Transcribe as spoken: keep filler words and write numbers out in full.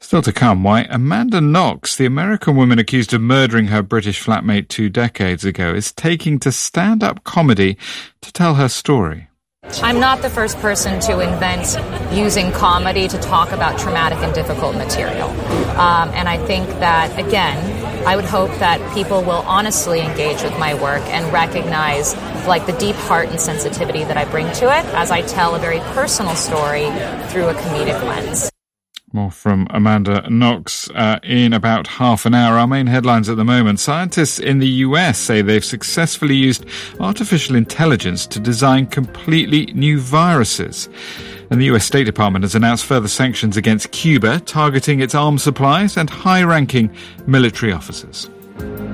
Still to come, why Amanda Knox, the American woman accused of murdering her British flatmate two decades ago, is taking to stand-up comedy to tell her story. I'm not the first person to invent using comedy to talk about traumatic and difficult material. Um, and I think that, again, I would hope that people will honestly engage with my work and recognize like the deep heart and sensitivity that I bring to it as I tell a very personal story through a comedic lens. More from Amanda Knox uh, in about half an hour. Our main headlines at the moment. Scientists in the U S say they've successfully used artificial intelligence to design completely new viruses. And the U S State Department has announced further sanctions against Cuba, targeting its arms supplies and high-ranking military officers.